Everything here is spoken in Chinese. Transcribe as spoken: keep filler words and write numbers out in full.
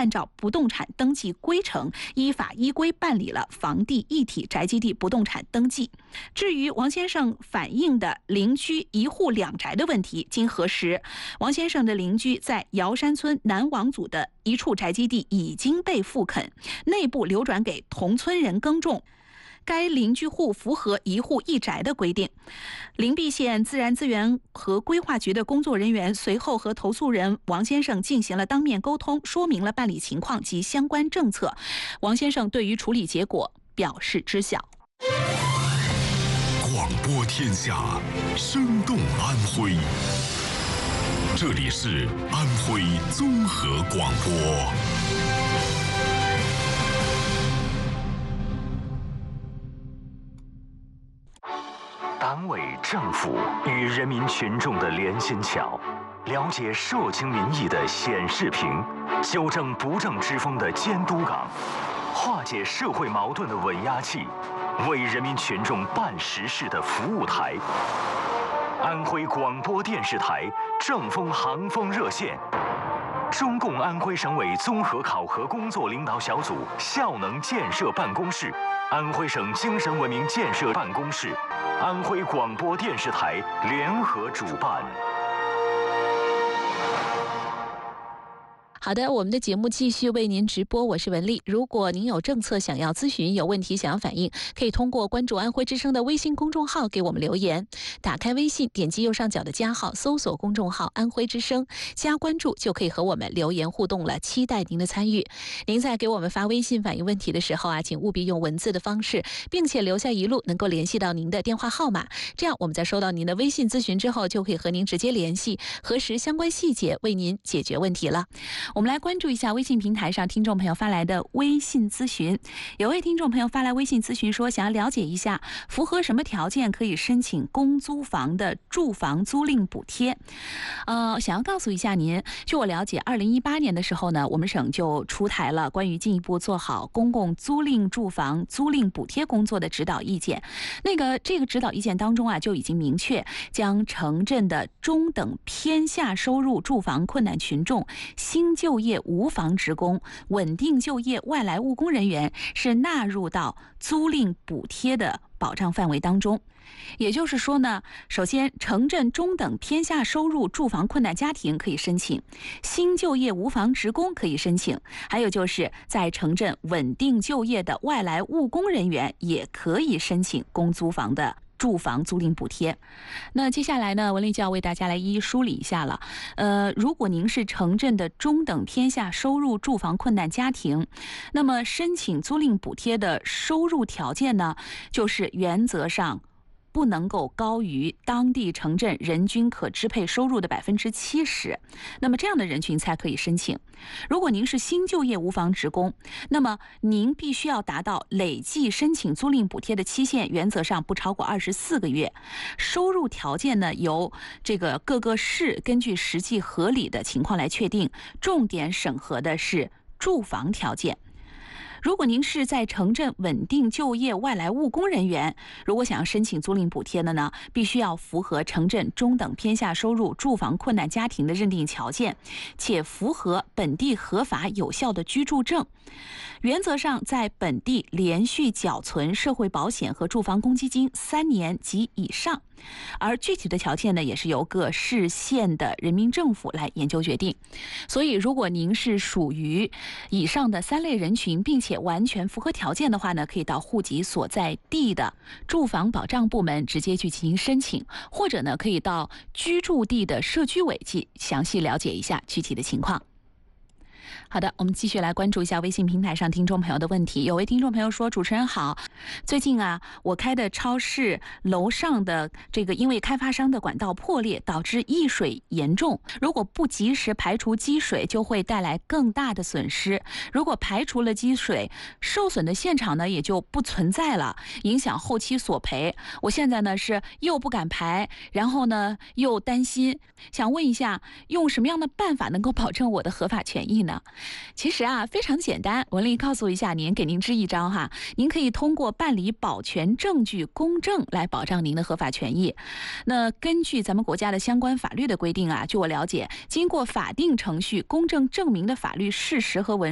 按照不动产登记规程，依法依规办理了房地一体宅基地不动产登记。至于王先生反映的邻居一户两宅的问题，经核实，王先生的邻居在瑶山村南王组的一处宅基地已经被复垦，内部流转给同村人耕种。该邻居户符合一户一宅的规定。灵璧县自然资源和规划局的工作人员随后和投诉人王先生进行了当面沟通，说明了办理情况及相关政策。王先生对于处理结果表示知晓。 广播天下，生动安徽。这里是安徽综合广播。 党委政府与人民群众的连心桥，了解社情民意的显示屏，纠正不正之风的监督岗，化解社会矛盾的稳压器，为人民群众办实事的服务台。安徽广播电视台正风航风热线，中共安徽省委综合考核工作领导小组效能建设办公室，安徽省精神文明建设办公室，安徽广播电视台联合主办。 好的，我们的节目继续为您直播，我是文丽。如果您有政策想要咨询，有问题想要反映，可以通过关注安徽之声的微信公众号给我们留言。打开微信，点击右上角的加号，搜索公众号安徽之声，加关注就可以和我们留言互动了，期待您的参与。您在给我们发微信反映问题的时候啊，请务必用文字的方式，并且留下一路能够联系到您的电话号码，这样我们在收到您的微信咨询之后，就可以和您直接联系，核实相关细节，为您解决问题了。我们来关注一下微信平台上听众朋友发来的微信咨询。有位听众朋友发来微信咨询说，想要了解一下符合什么条件可以申请公租房的住房租赁补贴。呃，想要告诉一下您，据我了解，二零一八年的时候呢，我们省就出台了关于进一步做好公共租赁住房租赁补贴工作的指导意见。那个这个指导意见当中啊，就已经明确将城镇的中等偏下收入住房困难群众、新就业无房职工、稳定就业外来务工人员是纳入到租赁补贴的保障范围当中。也就是说呢，首先城镇中等偏下收入住房困难家庭可以申请，新就业无房职工可以申请，还有就是在城镇稳定就业的外来务工人员也可以申请公租房的住房租赁补贴。那接下来呢，文丽就要为大家来一一梳理一下了。呃，如果您是城镇的中等偏下收入住房困难家庭，那么申请租赁补贴的收入条件呢，就是原则上不能够高于当地城镇人均可支配收入的百分之七十，那么这样的人群才可以申请。如果您是新就业无房职工，那么您必须要达到累计申请租赁补贴的期限，原则上不超过二十四个月。收入条件呢，由这个各个市根据实际合理的情况来确定，重点审核的是住房条件。如果您是在城镇稳定就业外来务工人员，如果想要申请租赁补贴的呢，必须要符合城镇中等偏下收入住房困难家庭的认定条件，且符合本地合法有效的居住证。原则上，在本地连续缴存社会保险和住房公积金三年及以上。而具体的条件呢，也是由各市县的人民政府来研究决定。所以，如果您是属于以上的三类人群，并且完全符合条件的话呢，可以到户籍所在地的住房保障部门直接去进行申请，或者呢，可以到居住地的社区委去详细了解一下具体的情况。好的，我们继续来关注一下微信平台上听众朋友的问题。有位听众朋友说，主持人好，最近啊，我开的超市楼上的这个因为开发商的管道破裂，导致溢水严重，如果不及时排除积水，就会带来更大的损失。如果排除了积水，受损的现场呢也就不存在了，影响后期索赔。我现在呢是又不敢排，然后呢又担心，想问一下，用什么样的办法能够保证我的合法权益呢？其实啊，非常简单，文丽告诉一下您，给您支一招哈。您可以通过办理保全证据公证来保障您的合法权益。那根据咱们国家的相关法律的规定啊，据我了解，经过法定程序公证证明的法律事实和文